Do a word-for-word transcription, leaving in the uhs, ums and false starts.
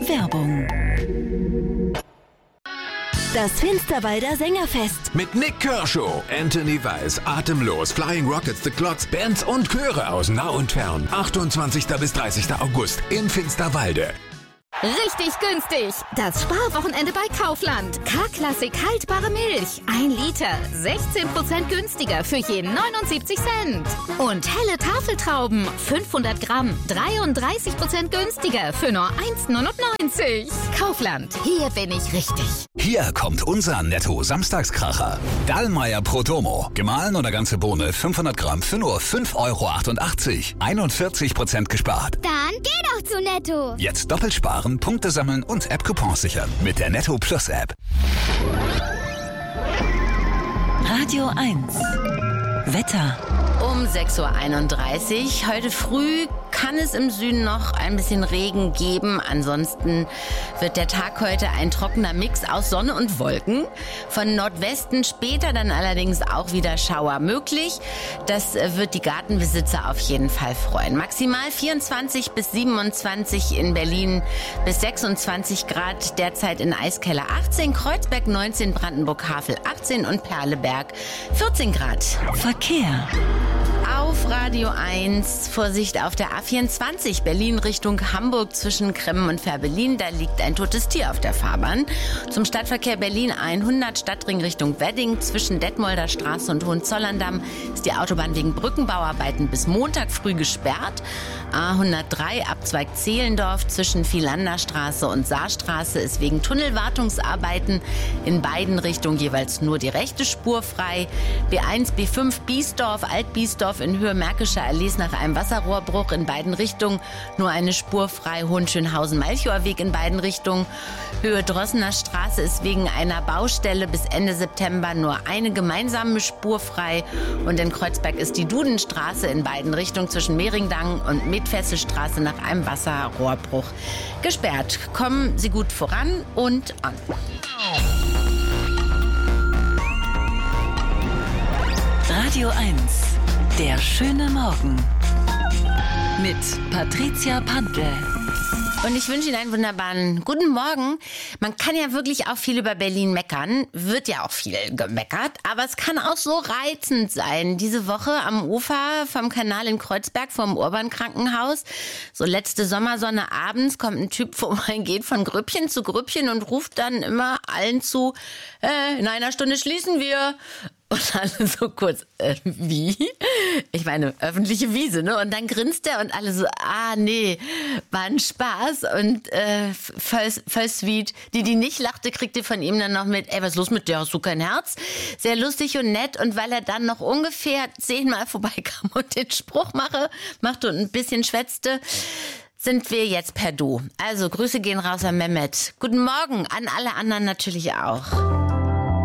Werbung. Das Finsterwalder Sängerfest. Mit Nick Kershaw, Anthony Weiss, Atemlos, Flying Rockets, The Clots, Bands und Chöre aus nah und fern. achtundzwanzigsten bis dreißigsten August in Finsterwalde. Richtig günstig. Das Sparwochenende bei Kaufland. K-Klassik haltbare Milch. Ein Liter. sechzehn Prozent günstiger für je neunundsiebzig Cent. Und helle Tafeltrauben. fünfhundert Gramm. dreiunddreißig Prozent günstiger für nur eins neunundneunzig. Kaufland. Hier bin ich richtig. Hier kommt unser Netto-Samstagskracher. Dallmayr Prodomo. Gemahlen oder ganze Bohne fünfhundert Gramm für nur fünf Euro achtundachtzig. einundvierzig Prozent gespart. Dann geh doch zu Netto. Jetzt doppelt sparen, Punkte sammeln und App-Coupons sichern mit der Netto Plus App. Radio eins. Wetter. Um sechs Uhr einunddreißig. Heute früh kann es im Süden noch ein bisschen Regen geben. Ansonsten wird der Tag heute ein trockener Mix aus Sonne und Wolken. Von Nordwesten später dann allerdings auch wieder Schauer möglich. Das wird die Gartenbesitzer auf jeden Fall freuen. Maximal vierundzwanzig bis siebenundzwanzig in Berlin, bis sechsundzwanzig Grad. Derzeit in Eiskeller achtzehn, Kreuzberg neunzehn, Brandenburg-Havel achtzehn und Perleberg vierzehn Grad. Verkehr. Auf Radio eins, Vorsicht auf der A vierundzwanzig, Berlin Richtung Hamburg zwischen Kremmen und Fehrbellin. Da liegt ein totes Tier auf der Fahrbahn. Zum Stadtverkehr Berlin hundert, Stadtring Richtung Wedding. Zwischen Detmolder Straße und Hohenzollern-Damm ist die Autobahn wegen Brückenbauarbeiten bis Montag früh gesperrt. A hundertdrei, Abzweig Zehlendorf zwischen Vielander Straße und Saarstraße ist wegen Tunnelwartungsarbeiten in beiden Richtungen jeweils nur die rechte Spur frei. B eins, B fünf, Biesdorf, Alt-Biesdorf in Höhe Märkischer Allee nach einem Wasserrohrbruch in beiden Richtungen. Nur eine Spur frei. Hohenschönhausen-Malchower Weg in beiden Richtungen. Höhe Drossener Straße ist wegen einer Baustelle bis Ende September nur eine gemeinsame Spur frei. Und in Kreuzberg ist die Dudenstraße in beiden Richtungen zwischen Mehringdamm und Metfesselstraße nach einem Wasserrohrbruch gesperrt. Kommen Sie gut voran und an. Radio eins. Der schöne Morgen. Mit Patricia Pantel. Und ich wünsche Ihnen einen wunderbaren guten Morgen. Man kann ja wirklich auch viel über Berlin meckern, wird ja auch viel gemeckert, aber es kann auch so reizend sein. Diese Woche am Ufer vom Kanal in Kreuzberg vom Urban-Krankenhaus, so letzte Sommersonne abends, kommt ein Typ vorbei, geht von Grüppchen zu Grüppchen und ruft dann immer allen zu, äh, in einer Stunde schließen wir. Und alle so kurz, äh, wie? Ich meine, öffentliche Wiese, ne? Und dann grinst er und alle so, ah, nee, war ein Spaß und äh, voll, voll sweet. Die, die nicht lachte, kriegte von ihm dann noch mit, ey, was ist los mit dir? Hast du kein Herz? Sehr lustig und nett. Und weil er dann noch ungefähr zehnmal vorbeikam und den Spruch mache, machte und ein bisschen schwätzte, sind wir jetzt per Du. Also Grüße gehen raus an Mehmet. Guten Morgen an alle anderen natürlich auch.